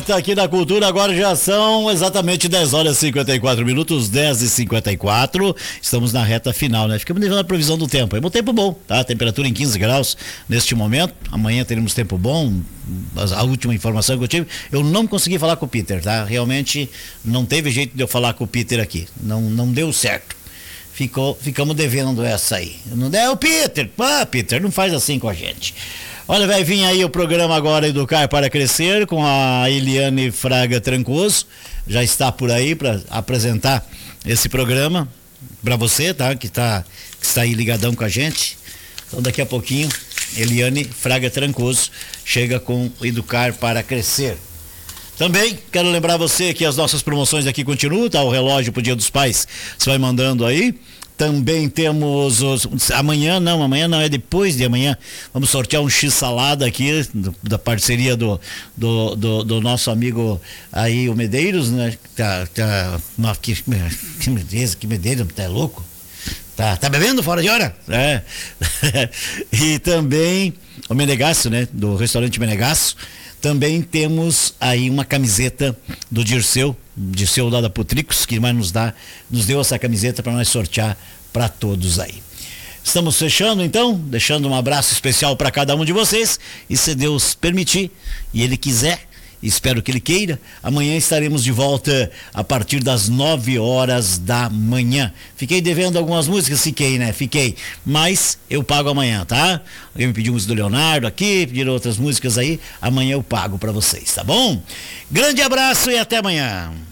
volta aqui na Cultura, agora já são exatamente 10 horas e 54 minutos, 10h54. Estamos na reta final, né? Ficamos devendo a previsão do tempo. É um tempo bom, tá? Temperatura em 15 graus neste momento. Amanhã teremos tempo bom. A última informação que eu tive, eu não consegui falar com o Peter, tá? Realmente não teve jeito de eu falar com o Peter aqui. Não deu certo. Ficamos devendo essa aí. Não é o Peter. Peter, não faz assim com a gente. Olha, vai vir aí o programa agora Educar para Crescer com a Eliane Fraga Trancoso. Já está por aí para apresentar esse programa para você, tá? Que está aí ligadão com a gente. Então daqui a pouquinho, Eliane Fraga Trancoso chega com Educar para Crescer. Também quero lembrar você que as nossas promoções aqui continuam, tá? O relógio pro Dia dos Pais, você vai mandando aí. Também temos amanhã não, é depois de amanhã. Vamos sortear um X-salada aqui, da parceria do nosso amigo aí, o Medeiros, né? Que Medeiros, tá louco? Tá bebendo fora de hora? É. E também o Menegasso, né? Do restaurante Menegasso. Também temos aí uma camiseta do Dirceu lá da Putricos, que nos deu essa camiseta para nós sortear para todos aí. Estamos fechando então, deixando um abraço especial para cada um de vocês, e se Deus permitir e Ele quiser, espero que Ele queira, amanhã estaremos de volta a partir das 9 horas da manhã. Fiquei devendo algumas músicas, fiquei, mas eu pago amanhã, tá? Alguém me pediu música do Leonardo aqui, pediram outras músicas aí, amanhã eu pago para vocês, tá bom? Grande abraço e até amanhã.